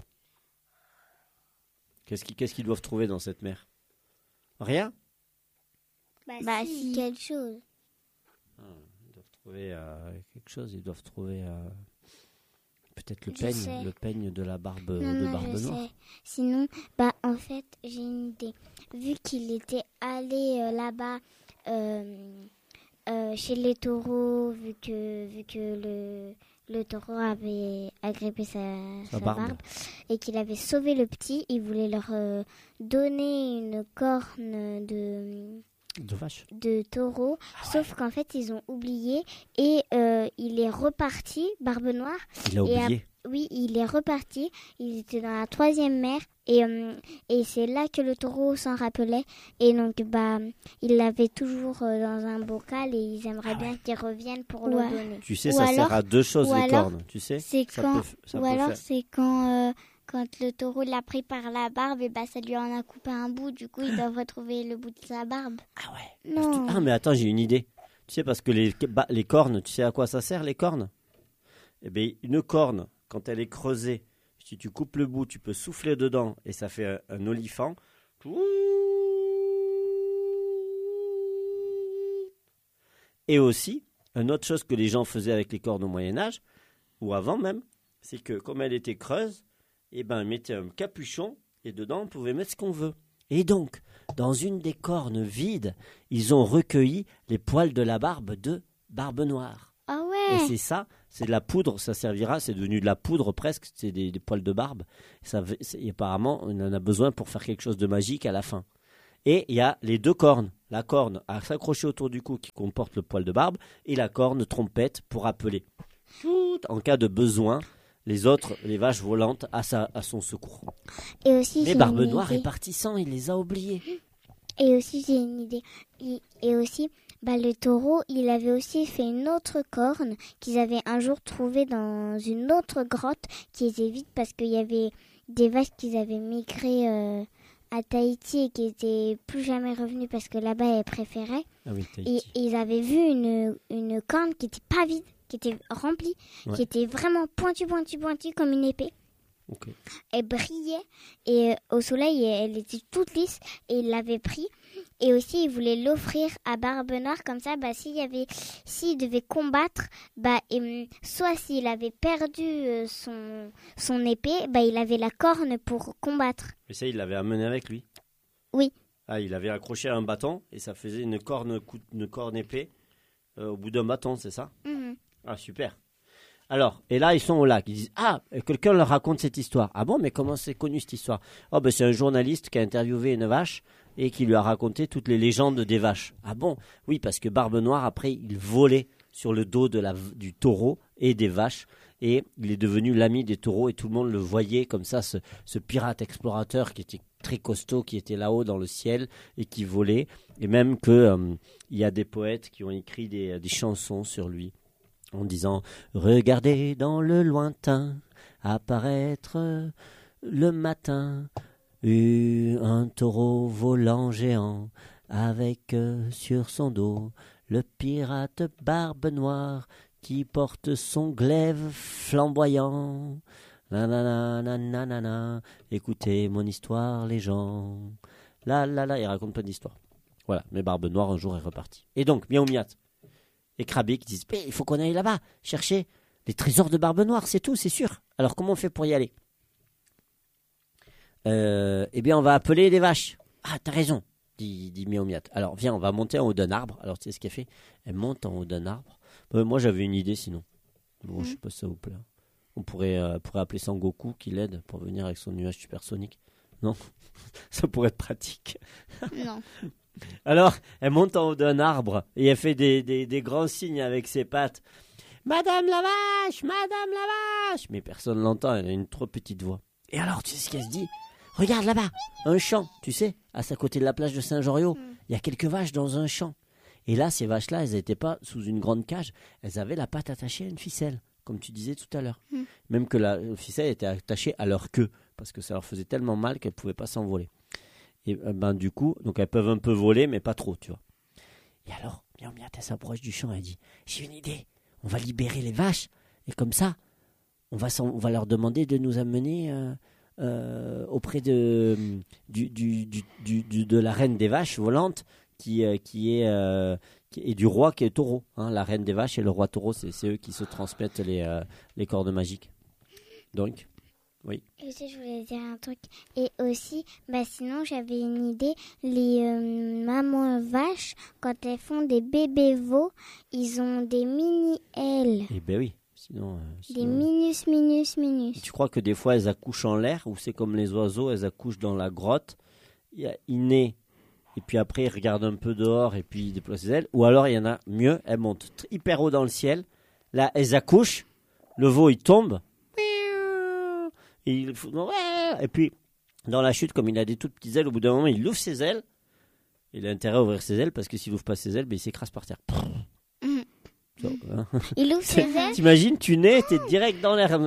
Speaker 1: Qu'est-ce qu'ils qu'est-ce qu'ils doivent trouver dans cette mer? Rien?
Speaker 2: Bah si, quelque chose.
Speaker 1: Ils doivent trouver euh, quelque chose. Ils doivent trouver euh, peut-être le
Speaker 2: Je
Speaker 1: peigne,
Speaker 2: sais.
Speaker 1: le peigne de la barbe
Speaker 2: Non,
Speaker 1: de
Speaker 2: non,
Speaker 1: Barbe
Speaker 2: je
Speaker 1: Noire.
Speaker 2: sais. Sinon, bah en fait, j'ai une idée. Vu qu'il était allé euh, là-bas euh, euh, chez les taureaux, vu que vu que le le taureau avait agrippé sa,
Speaker 1: Sa
Speaker 2: sa
Speaker 1: barbe.
Speaker 2: barbe. Et qu'il avait sauvé le petit, il voulait leur euh, donner une corne de
Speaker 1: De vache.
Speaker 2: de taureau, sauf qu'en fait ils ont oublié et euh, il est reparti, Barbe Noire.
Speaker 1: Il a
Speaker 2: Et
Speaker 1: oublié.
Speaker 2: Oui, il est reparti. Ils étaient dans la troisième mer et, euh, et c'est là que le taureau s'en rappelait. Et donc, bah, il l'avait toujours euh, dans un bocal et ils aimeraient bien qu'il revienne pour le
Speaker 3: Ouais.
Speaker 2: donner.
Speaker 1: Tu sais,
Speaker 2: Ou
Speaker 1: ça
Speaker 2: alors-
Speaker 1: sert à deux choses
Speaker 2: ou
Speaker 1: les
Speaker 2: alors,
Speaker 1: cornes. Tu sais?
Speaker 2: C'est
Speaker 1: Ça
Speaker 2: quand,
Speaker 1: peut f- ça
Speaker 2: ou
Speaker 1: peut
Speaker 2: alors
Speaker 1: faire-
Speaker 2: c'est quand, euh, quand le taureau l'a pris par la barbe et bah ça lui en a coupé un bout. Du coup, ils doivent retrouver le bout de sa barbe.
Speaker 1: Ah ouais.
Speaker 2: Non.
Speaker 1: Ah mais attends, j'ai une idée. Tu sais, parce que les, bah, les cornes, tu sais à quoi ça sert les cornes? Eh bien, une corne, quand elle est creusée, si tu coupes le bout, tu peux souffler dedans et ça fait un, un olifant. Et aussi, une autre chose que les gens faisaient avec les cornes au Moyen-Âge, ou avant même, c'est que comme elle était creuse, eh ben, ils mettaient un capuchon et dedans, on pouvait mettre ce qu'on veut. Et donc, dans une des cornes vides, ils ont recueilli les poils de la barbe de Barbe Noire.
Speaker 2: Ah
Speaker 1: Et
Speaker 2: ouais.
Speaker 1: c'est ça, c'est de la poudre, ça servira, c'est devenu de la poudre presque, c'est des, des poils de barbe. Ça, c'est- et apparemment, on en a besoin pour faire quelque chose de magique à la fin. Et il y a les deux cornes, la corne à s'accrocher autour du cou qui comporte le poil de barbe, et la corne trompette pour appeler, tout, en cas de besoin, les autres, les vaches volantes, à, sa, à son secours.
Speaker 2: Et aussi,
Speaker 1: Mais
Speaker 2: j'ai
Speaker 1: Barbe
Speaker 2: une
Speaker 1: Noire
Speaker 2: idée.
Speaker 1: est parti sans, il les a oubliés.
Speaker 2: Et aussi, j'ai une idée. Et, et aussi, bah, le taureau, il avait aussi fait une autre corne qu'ils avaient un jour trouvée dans une autre grotte qui était vide parce qu'il y avait des vaches qui avaient migré euh, à Tahiti et qui étaient plus jamais revenues parce que là-bas, elles préféraient.
Speaker 1: Ah oui,
Speaker 2: Et,
Speaker 1: Tahiti.
Speaker 2: et ils avaient vu une, une corne qui était pas vide, qui était remplie,
Speaker 1: Ouais.
Speaker 2: qui était vraiment pointue, pointue, pointue comme une épée.
Speaker 1: Ok.
Speaker 2: Elle brillait et euh, au soleil, elle était toute lisse et il l'avait pris. Et aussi, il voulait l'offrir à Barbe Noire comme ça. Bah, s'il y avait, s'il devait combattre, bah, et, hum, soit s'il avait perdu euh, son son épée, bah, il avait la corne pour combattre.
Speaker 1: Mais ça, il l'avait amené avec lui.
Speaker 2: Oui.
Speaker 1: Ah, il avait accroché à un bâton et ça faisait une corne, cou- une corne épée euh, au bout d'un bâton, c'est ça?
Speaker 2: Mhm.
Speaker 1: Ah, super. Alors, et là, ils sont au lac. Ils disent, ah, quelqu'un leur raconte cette histoire. Ah bon, mais comment c'est connu cette histoire? Oh, ben c'est un journaliste qui a interviewé une vache et qui lui a raconté toutes les légendes des vaches. Ah bon? Oui, parce que Barbe Noire, après, il volait sur le dos de la, du taureau et des vaches. Et il est devenu l'ami des taureaux et tout le monde le voyait comme ça, ce, ce pirate explorateur qui était très costaud, qui était là-haut dans le ciel et qui volait. Et même qu'il euh, y a des poètes qui ont écrit des, des chansons sur lui en disant « Regardez dans le lointain apparaître le matin un taureau volant géant avec euh, sur son dos le pirate Barbe Noire qui porte son glaive flamboyant. Nanana, nanana, écoutez mon histoire, les gens. Là, là, là, il raconte plein d'histoires. Voilà, mais Barbe Noire, un jour, est reparti. Et donc, Miaou Miat et Krabi qui disent il faut qu'on aille là-bas, chercher les trésors de Barbe Noire, c'est tout, c'est sûr. Alors, comment on fait pour y aller? euh, Eh bien, on va appeler les vaches. Ah, t'as raison, dit, dit Miaou Miat. Alors, viens, on va monter en haut d'un arbre. Alors, tu sais ce qu'elle fait? Elle monte en haut d'un arbre. Euh, moi, j'avais une idée sinon. Bon, mmh. Je sais pas si ça vous plaît. On pourrait, euh, pourrait appeler Sangoku qui l'aide pour venir avec son nuage supersonique. Non? Ça pourrait être pratique.
Speaker 2: Non.
Speaker 1: Alors, elle monte en haut d'un arbre et elle fait des, des, des grands signes avec ses pattes. Madame la vache! Madame la vache! Mais personne ne l'entend, elle a une trop petite voix. Et alors, tu sais ce qu'elle se dit? Regarde là-bas, un champ, tu sais, à sa côté de la plage de Saint-Joriot. Il mmh. y a quelques vaches dans un champ. Et là, ces vaches-là, elles n'étaient pas sous une grande cage. Elles avaient la patte attachée à une ficelle, comme tu disais tout à l'heure. Mmh. Même que la ficelle était attachée à leur queue, parce que ça leur faisait tellement mal qu'elles ne pouvaient pas s'envoler. Et ben du coup, donc elles peuvent un peu voler, mais pas trop, tu vois. Et alors, Miaou Miat, elle s'approche du champ, elle dit « J'ai une idée, on va libérer les vaches, et comme ça, on va, on va leur demander de nous amener euh, euh, auprès de, du, du, du, du, du, de la reine des vaches volante, Qui, euh, qui est euh, qui, et du roi qui est taureau. Hein, la reine des vaches et le roi taureau, c'est, c'est eux qui se transmettent les, euh, les cordes magiques. Donc, oui.
Speaker 2: Et aussi, je voulais dire un truc. Et aussi, bah, sinon, j'avais une idée. Les euh, mamans vaches, quand elles font des bébés veaux, ils ont des mini-ailes.
Speaker 1: Eh ben oui. Sinon, euh, sinon...
Speaker 2: Des minus, minus, minus.
Speaker 1: Tu crois que des fois, elles accouchent en l'air ou c'est comme les oiseaux, elles accouchent dans la grotte. Il naît. Et puis après, ils regardent un peu dehors et puis ils déploient ses ailes. Ou alors, il y en a mieux, elles montent hyper haut dans le ciel. Là, elles accouchent. Le veau, il tombe. Et, il... et puis, dans la chute, comme il a des toutes petites ailes, au bout d'un moment, il ouvre ses ailes. Il a intérêt à ouvrir ses ailes parce que s'il ouvre pas ses ailes, ben, il s'écrase par terre.
Speaker 2: Mmh.
Speaker 1: So, hein.
Speaker 2: Il ouvre ses ailes.
Speaker 1: T'imagines, tu nais, t'es direct dans l'air.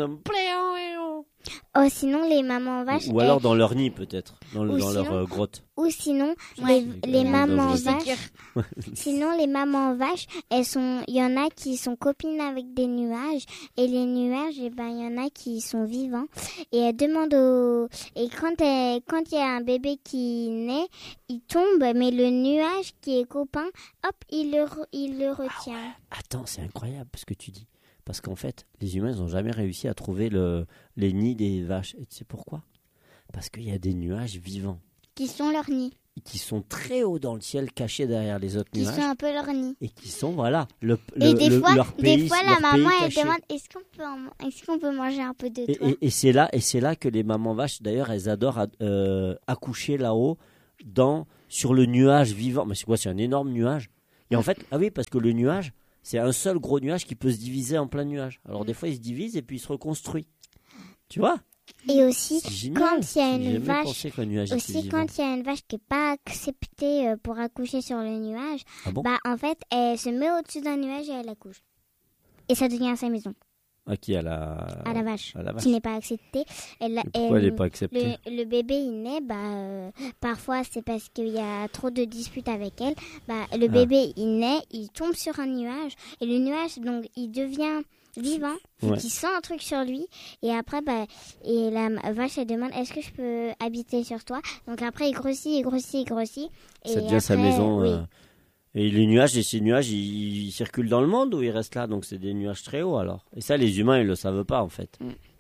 Speaker 2: Oh, sinon, les mamans vaches...
Speaker 1: Ou alors elles... dans leur nid, peut-être, dans, le, dans sinon, leur euh, grotte.
Speaker 2: Ou sinon, ouais, les, les mamans vaches... sinon, les mamans vaches, elles sont... il y en a qui sont copines avec des nuages. Et les nuages, eh ben, il y en a qui sont vivants. Et elles demandent au... Et quand il quand y a un bébé qui naît, il tombe, mais le nuage qui est copain, hop, il le, il le retient. Ah
Speaker 1: ouais. Attends, c'est incroyable ce que tu dis. Parce qu'en fait, les humains n'ont jamais réussi à trouver le, les nids des vaches. Et tu sais pourquoi? Parce qu'il y a des nuages vivants.
Speaker 2: Qui sont leurs nids.
Speaker 1: Qui sont très hauts dans le ciel, cachés derrière les autres
Speaker 2: qui
Speaker 1: nuages.
Speaker 2: Qui sont un peu leurs nids.
Speaker 1: Et qui sont, voilà, le,
Speaker 2: et
Speaker 1: le,
Speaker 2: des
Speaker 1: le,
Speaker 2: fois,
Speaker 1: leur pays,
Speaker 2: des fois, la maman, elle
Speaker 1: caché.
Speaker 2: demande, est-ce qu'on peut, en, est-ce qu'on peut manger un peu de
Speaker 1: et,
Speaker 2: toi
Speaker 1: et, et, c'est là, et c'est là que les mamans vaches, d'ailleurs, elles adorent euh, accoucher là-haut, dans, sur le nuage vivant. Mais c'est quoi? C'est un énorme nuage. Et en fait, ah oui, parce que le nuage... c'est un seul gros nuage qui peut se diviser en plein nuage. Alors des fois, il se divise et puis il se reconstruit. Tu vois?
Speaker 2: Et aussi, quand il y a une vache, aussi quand il y a une vache qui n'est pas acceptée pour accoucher sur le nuage,
Speaker 1: ah bon?
Speaker 2: bah en fait, elle se met au-dessus d'un nuage et elle accouche. Et ça devient sa maison.
Speaker 1: À qui? À la...
Speaker 2: à la vache,
Speaker 1: à la vache.
Speaker 2: Qui n'est pas acceptée. Elle,
Speaker 1: pourquoi elle n'est pas acceptée?
Speaker 2: Le, le bébé, il naît, bah, euh, parfois c'est parce qu'il y a trop de disputes avec elle. Bah, le ah. bébé, il naît, il tombe sur un nuage. Et le nuage, donc, il devient vivant, ouais. Il sent un truc sur lui. Et après, bah, et la vache, elle demande, est-ce que je peux habiter sur toi? Donc après, il grossit, il grossit, il grossit. Et
Speaker 1: ça devient
Speaker 2: après,
Speaker 1: sa maison.
Speaker 2: Oui.
Speaker 1: Euh... Et les nuages, et ces nuages, ils, ils circulent dans le monde ou ils restent là? Donc c'est des nuages très hauts alors. Et ça, les humains, ils le savent pas en fait. Mm.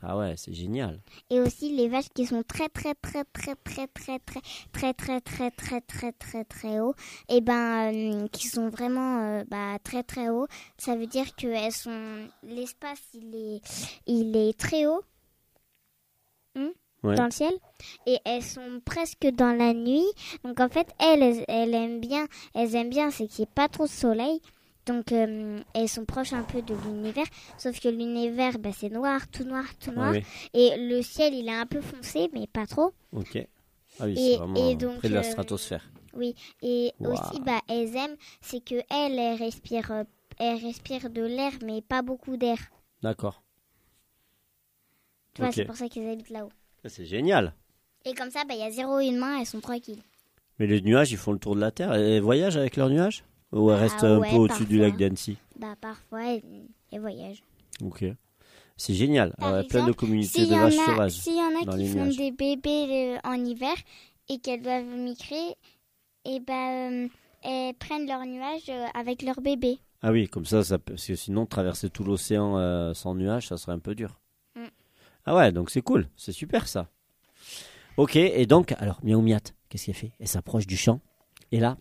Speaker 1: Ah ouais, c'est génial.
Speaker 2: Et aussi les vaches qui sont très très très très très très très très très très très très très très haut, et ben euh, qui sont vraiment euh, bah, très très haut. Ça veut dire que elles sont l'espace il est il est très haut hmm,
Speaker 1: Ouais.
Speaker 2: dans le ciel, et elles sont presque dans la nuit. Donc en fait elles elles, elles aiment bien elles aiment bien c'est qu'il n'y ait pas trop de soleil. Donc, euh, elles sont proches un peu de l'univers, sauf que l'univers, bah, c'est noir, tout noir, tout noir.
Speaker 1: Ah oui.
Speaker 2: Et le ciel, il est un peu foncé, mais pas trop.
Speaker 1: Ok. Ah oui,
Speaker 2: Et-
Speaker 1: c'est vraiment
Speaker 2: et
Speaker 1: euh,
Speaker 2: donc,
Speaker 1: près de la
Speaker 2: euh,
Speaker 1: stratosphère.
Speaker 2: Oui. Et
Speaker 1: Waouh.
Speaker 2: aussi, bah, elles aiment, c'est que elles, elles respirent, euh, elles respirent de l'air, mais pas beaucoup d'air.
Speaker 1: D'accord.
Speaker 2: Tu vois,
Speaker 1: Ok.
Speaker 2: c'est pour ça qu'elles habitent là-haut.
Speaker 1: C'est génial.
Speaker 2: Et comme ça, bah, il y a zéro humain, elles sont tranquilles.
Speaker 1: Mais les nuages, ils font le tour de la Terre. Elles voyagent avec leurs nuages? Ou elles
Speaker 2: Ah
Speaker 1: restent un
Speaker 2: ouais,
Speaker 1: peu au-dessus du
Speaker 2: parfois.
Speaker 1: lac d'Annecy?
Speaker 2: Bah, parfois, elles, elles voyagent.
Speaker 1: Ok. C'est génial.
Speaker 2: Par
Speaker 1: Alors, il y a plein de
Speaker 2: exemple,
Speaker 1: communautés
Speaker 2: S'il
Speaker 1: de
Speaker 2: y, en
Speaker 1: vaches
Speaker 2: a-
Speaker 1: sauvages.
Speaker 2: s'il y en a
Speaker 1: dans
Speaker 2: qui
Speaker 1: les
Speaker 2: font
Speaker 1: nuages.
Speaker 2: des bébés euh, en hiver et qu'elles doivent migrer, et ben, euh, elles prennent leur nuage euh, avec leur bébé.
Speaker 1: Ah oui, comme ça, ça peut- parce que sinon, traverser tout l'océan euh, sans nuages, ça serait un peu dur.
Speaker 2: Mm.
Speaker 1: Ah ouais, donc c'est cool. C'est super, ça. Ok, et donc, alors, Miaou Miat, qu'est-ce qu'elle fait? Elle s'approche du champ. Et là,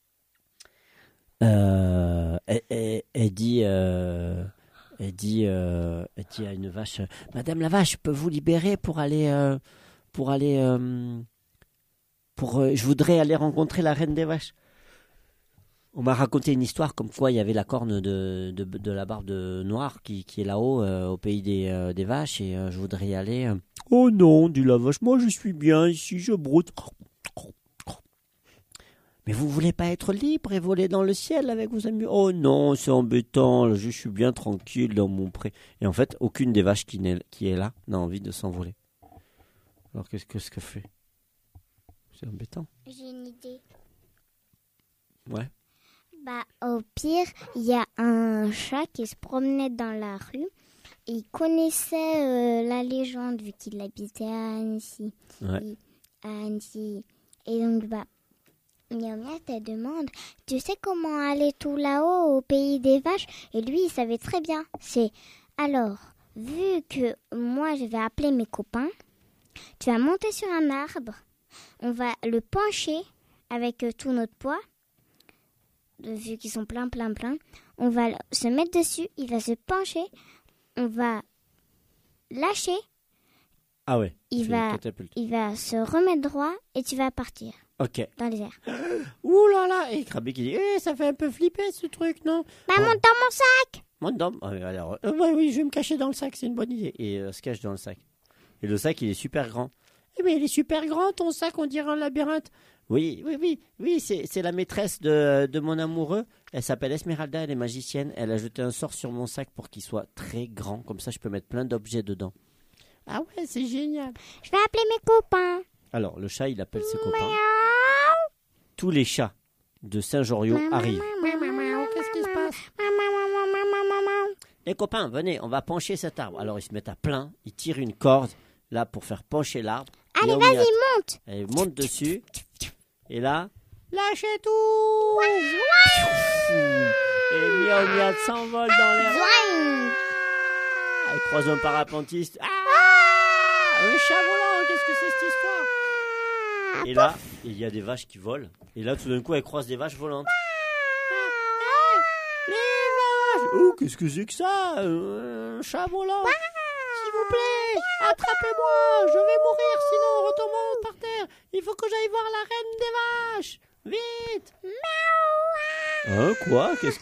Speaker 1: euh, elle, elle- elle dit, euh, elle dit, euh, elle dit à une vache, Madame la vache, je peux vous libérer pour aller, euh, pour aller, euh, pour, euh, je voudrais aller rencontrer la reine des vaches. On m'a raconté une histoire comme quoi il y avait la corne de, de, de la barbe de noire qui, qui est là-haut euh, au pays des, euh, des vaches et euh, je voudrais y aller. euh. Oh non, dit la vache, moi je suis bien ici, je broute. Mais vous voulez pas être libre et voler dans le ciel avec vos amis? Oh non, c'est embêtant, là, je suis bien tranquille dans mon pré. Et en fait, aucune des vaches qui, n'est- qui est là n'a envie de s'envoler. Alors qu'est-ce que ce que fait? C'est embêtant.
Speaker 2: J'ai une idée.
Speaker 1: Ouais.
Speaker 2: Bah, au pire, il y a un chat qui se promenait dans la rue. Et il connaissait euh, la légende vu qu'il habitait à Annecy.
Speaker 1: Ouais.
Speaker 2: Et- à Annecy. Et donc, bah, Miaou Miaou te demande, tu sais comment aller tout là-haut au pays des vaches? Et lui, il savait très bien. C'est, alors, vu que moi, je vais appeler mes copains, tu vas monter sur un arbre, on va le pencher avec euh, tout notre poids, euh, vu qu'ils sont plein, plein, plein. On va le- se mettre dessus, il va se pencher, on va lâcher,
Speaker 1: Ah ouais.
Speaker 2: il
Speaker 1: c'est
Speaker 2: va,
Speaker 1: une catapulte.
Speaker 2: il va se remettre droit et tu vas partir
Speaker 1: Ok.
Speaker 2: dans les airs.
Speaker 1: Ouh là là. Et Krabby qui dit, eh, ça fait un peu flipper ce truc, non?
Speaker 2: Bah,
Speaker 1: Oh.
Speaker 2: monte dans mon sac!
Speaker 1: Monte dans... Ah, alors, euh, ouais, oui, je vais me cacher dans le sac, c'est une bonne idée. Et euh, se cache dans le sac. Et le sac, il est super grand. Eh mais il est super grand, ton sac, on dirait un labyrinthe. Oui, oui, oui, oui, c'est, c'est la maîtresse de, de mon amoureux. Elle s'appelle Esmeralda, elle est magicienne. Elle a jeté un sort sur mon sac pour qu'il soit très grand. Comme ça, je peux mettre plein d'objets dedans. Ah ouais, c'est génial.
Speaker 2: Je vais appeler mes copains.
Speaker 1: Alors, le chat, il appelle ses copains. Tous les chats de Saint-Joriot arrivent. Qu'est-ce qui se passe? Les copains, venez, on va pencher cet arbre. Alors, ils se mettent à plein, ils tirent une corde, là, pour faire pencher l'arbre.
Speaker 2: Allez,
Speaker 1: Miaou
Speaker 2: vas-y,
Speaker 1: Miaou,
Speaker 2: monte.
Speaker 1: elle monte dessus. Et là, lâchez tout. Et Miaou Miaou s'envole dans l'air.
Speaker 2: Zouing.
Speaker 1: Elle croise un parapentiste. Ah, un chat volant, qu'est-ce que c'est cette histoire? Et là, il y a des vaches qui volent. Et là, tout d'un coup, elle croise des vaches volantes. Ah, les vaches! Oh, qu'est-ce que c'est que ça? Un chat volant? S'il vous plaît, attrapez-moi! Je vais mourir, sinon on retombe par terre. Il faut que j'aille voir la reine des vaches. Vite! Hein, quoi? Qu'est-ce